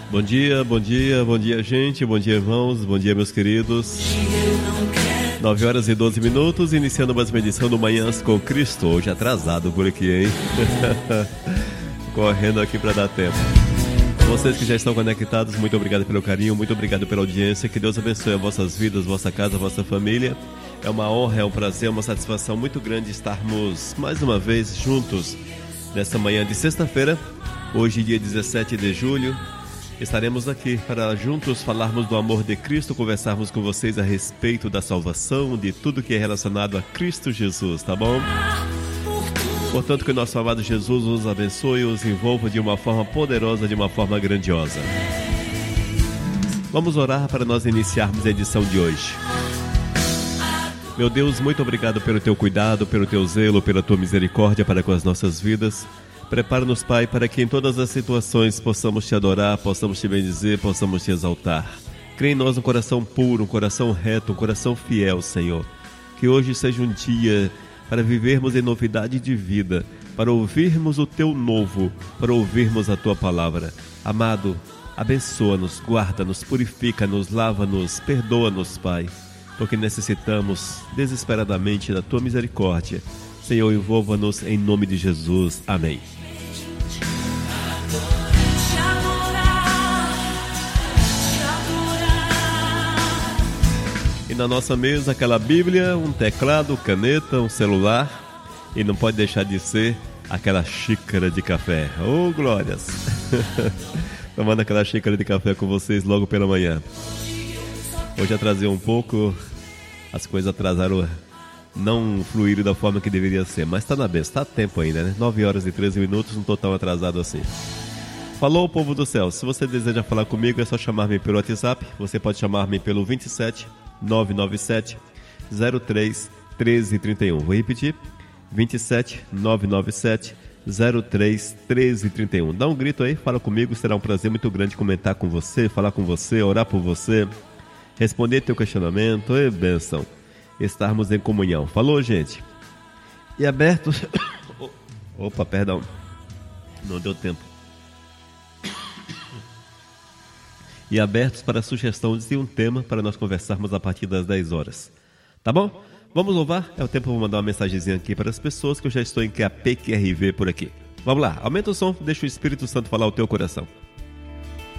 Bom dia, bom dia, bom dia, gente, bom dia, irmãos, bom dia, meus queridos. 9 horas e 12 minutos, iniciando mais uma edição do Manhãs com Cristo. Hoje atrasado por aqui, hein? Correndo aqui para dar tempo. Vocês que já estão conectados, muito obrigado pelo carinho, muito obrigado pela audiência. Que Deus abençoe as vossas vidas, vossa casa, vossa família. É uma honra, é um prazer, é uma satisfação muito grande estarmos mais uma vez juntos nessa manhã de sexta-feira. Hoje, dia 17 de julho. Estaremos aqui para juntos falarmos do amor de Cristo, conversarmos com vocês a respeito da salvação, de tudo que é relacionado a Cristo Jesus, tá bom? Portanto, que o nosso amado Jesus os abençoe e os envolva de uma forma poderosa, de uma forma grandiosa. Vamos orar para nós iniciarmos a edição de hoje. Meu Deus, muito obrigado pelo teu cuidado, pelo teu zelo, pela tua misericórdia para com as nossas vidas. Prepara-nos, Pai, para que em todas as situações possamos te adorar, possamos te bendizer, possamos te exaltar. Crie em nós um coração puro, um coração reto, um coração fiel, Senhor. Que hoje seja um dia para vivermos em novidade de vida, para ouvirmos o teu novo, para ouvirmos a tua palavra. Amado, abençoa-nos, guarda-nos, purifica-nos, lava-nos, perdoa-nos, Pai, porque necessitamos desesperadamente da tua misericórdia. Senhor, envolva-nos em nome de Jesus. Amém. E na nossa mesa, aquela Bíblia, um teclado, caneta, um celular. E não pode deixar de ser aquela xícara de café. Oh, glórias! Tomando aquela xícara de café com vocês logo pela manhã. Hoje atrasei um pouco, as coisas atrasaram, não fluíram da forma que deveria ser, mas está na bênção, está a tempo ainda, né? 9 horas e 13 minutos, não estou tão atrasado assim. Falou, povo do céu, se você deseja falar comigo é só chamar-me pelo WhatsApp, você pode chamar-me pelo 27 997 03 1331. Vou repetir, 27 997 03 1331. Dá um grito aí, fala comigo, será um prazer muito grande comentar com você, falar com você, orar por você, responder teu questionamento, é bênção. Estarmos em comunhão. Falou, gente? E abertos... Opa, perdão. Não deu tempo. E abertos para sugestões de um tema para nós conversarmos a partir das 10 horas. Tá bom? Vamos louvar? É o tempo de mandar uma mensagenzinha aqui para as pessoas que eu já estou em QAP, QRV por aqui. Vamos lá, aumenta o som, deixa o Espírito Santo falar o teu coração.